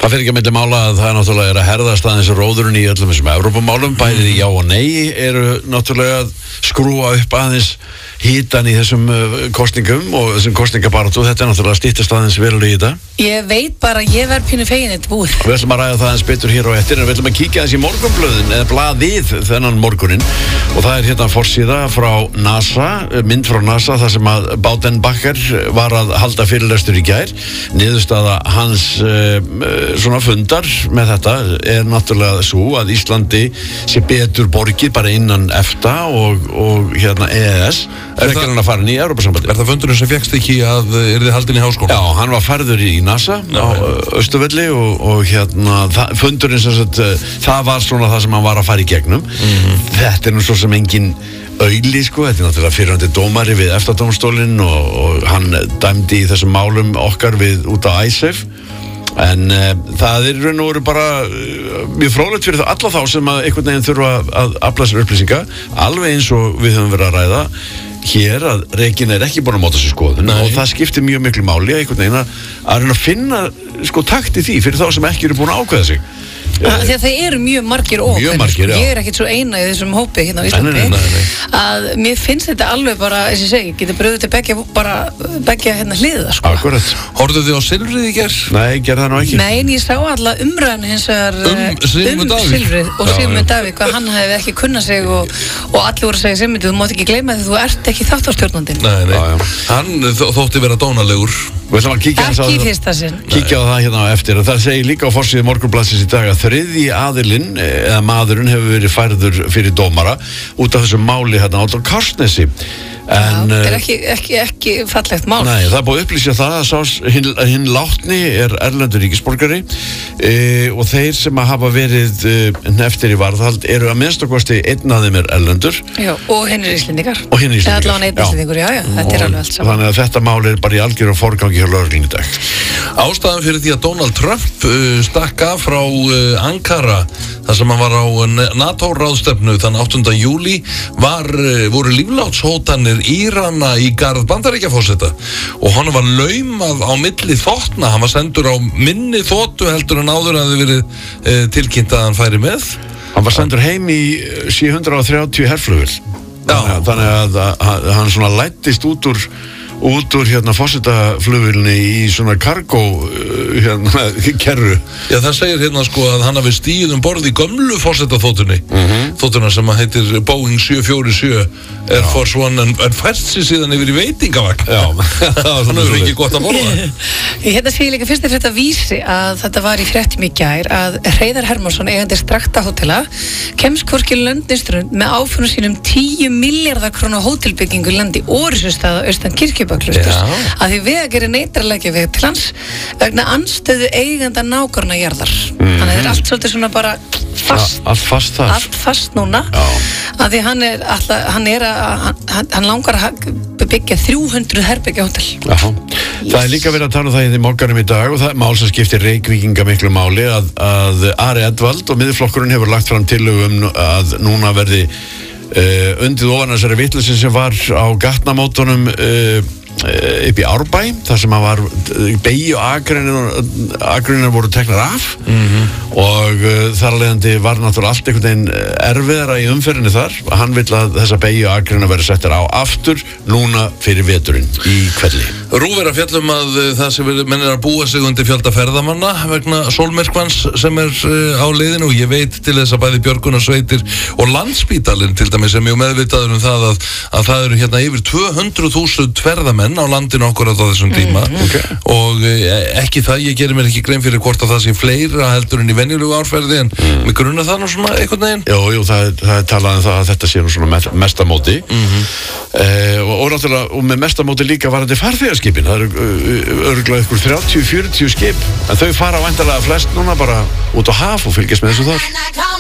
Það fyrir ekki að milli mála að það náttúrulega að herðast aðeins róðurinn í öllum þessum Evrópumálum. Bæði já og nei eru náttúrulega að skrúa upp aðeins hitan í þessum kosningum og þessum kosningabaráttu. Þetta náttúrulega styttist aðeins verulega í þetta. Ég veit bara, ég verð pínu fegin þetta búið. Við ætlum að ræða það aðeins betur hér á eftir, en við ætlum að kíkja aðeins í morgunblöðin eða blaðið þennan morguninn, og það hérna forsíða frá NASA, mynd frá NASA, þar sem að Baudenbacher var að halda fyrirlestur í gær. Niðurstaða hans svona fundar með þetta er náttúrulega svo að Íslandi sé betur borgið bara innan EFTA og hérna EES. Er ekki hann að fara inn í Evrópusambandið. Er það fundurinn sem fékkst ekki að yrði haldinn í háskóla? Já, hann var færður í NASA á Austurvelli og hérna fundurinn sem sagt, það var svona það sem hann var að fara í gegnum. Þetta er nú svo sem engin auðli, sko. Þetta er náttúrulega fyrrandi dómari við EFTA-dómstólinn og hann dæmdi í þessum málum okkar út á ISAF. En það er raun og veru bara mjög fróðlegt fyrir alla þá sem að einhvern veginn þurfa að afla sér upplýsinga, alveg eins og við höfum verið að ræða hér, að Regína er ekki búin að móta sér skoðun. Og það skiptir mjög miklu máli að einhvern veginn að reyna að finna sko takt í því fyrir þá sem ekki eru búin að ákveða sig. Því að það eru mjög margir já. Ég er ekkert svo eina í þessum hópi hérna á Íslandi. Nei. Að mér finnst þetta alveg bara, eins og ég segi, getur bröðið til beggja hérna hliða, sko. Akkurat. Horfðu þið á Silfrið í gerð? Nei, gerði það nú ekki. Nei, en ég sá alla umræðan hins vegar Silfrið og Sigmund Davíð, hvað hann hefði ekki kunnað sig og allir voru að segja Sigmund, þú mátt ekki gleyma því þú ert ekki þáttastjórnandinn. Nei. Hann þótti vera dónalegur. Við ætlum að kíkja á það hérna á eftir, og það segir líka á forsíðu Morgunblaðsins í dag að þriðji aðilinn eða maðurinn hefur verið færður fyrir dómara út af þessu máli hérna á Kársnesi. Það er ekki fallegt mál. Nei, það er búið að upplýsa það að hinn látni er erlendur ríkisborgari og þeir sem að hafa verið hneftir í varðhald eru að minnstakosti einn af þeim er erlendur. Já, og hinn er Íslendingar. Og hinn er Íslendingar. Allavega einn Íslendingur, já, þetta er alveg allt saman. Þannig að þetta mál er bara í algjörum forgangi hjá lögreglunni í dag. Ástæðan fyrir því að Donald Trump stakk af frá Ankara, þar sem hann var á NATO-ráðstefnu þann 8. júlí, voru líflátshótanir Írana í garð Bandaríkjaforseta og hann var laumað á milli þotna. Hann var sendur á minni þotu heldur en áður að þið verið tilkynnt að hann færi með. Hann var sendur heim í 730 herflugvél. Þannig að hann svona læddist út úr hérna forsetaflugvélni í svona kargó hérna kerru. Já, það segir hérna sko að hann hafi stigið borð í gömlu forsetaþotunni, þotuna sem heitir Boeing 747 Air Force One, en fært sér síðan yfir í veitingavagn. Já, hann hefur ekki gott að borða. Hérna sé ég líka fyrst eftir þetta vísi að þetta var í fréttum í gær að Hreiðar Hermansson, eigandi Strakta hótela, kemst hvorki Löndnistrund með áfunum sínum 10 milljarða króna hótelbyggingu landi Orusustað austan Kirkjubæklusturs, að því Vegagerðin neitar að leggja veg til hans vegna andstöðu eiganda nágranna jarðar. Þannig að þetta er allt svolítið svona bara fast. Allt fast þar. Allt fast núna. Að því hann langar að byggja 300 herbergja hótel. Það er líka verið að tala um það í því morgunum í dag, og það er mál sem skiptir Reykvíkinga miklu máli, að Ari Edwald og Miðflokkurinn hefur lagt fram tillögu að núna verði undið ofan þessari vitleysu sem var á gatnamótunum upp í Árbæ, þar sem að var beygju akreinar voru teknar af og þar alvegandi var náttúrulega allt einhvern veginn erfiðara í umferðinni þar. Hann vill að þessa beygju akreinar verði settar á aftur núna fyrir veturinn í Hvelli. RÚV er að fjalla að það sem menn er að búa sig undir fjölda ferðamanna vegna sólmyrkvans sem er á leiðinu, og ég veit til þess að bæði björgunarsveitir og Landspítalinn til dæmis er mjög meðvitaður um það að það eru hérna yfir 200.000 ferðamenn á landinu okkur á þessum tíma og ekki það, ég gerir mér ekki grein fyrir hvort að það sé fleira heldur en í venjulegu árferði, en mig grunnar það nú svona einhvern veginn. Jú, það er talað um það að þetta sé nú svona mestamóti og náttúrulega, og með mestamóti líka varandi farþegarskipin. Það eru örugglega ykkur 30-40 skip, en þau fara væntanlega flest núna bara út á haf og fylgjast með þessu þar.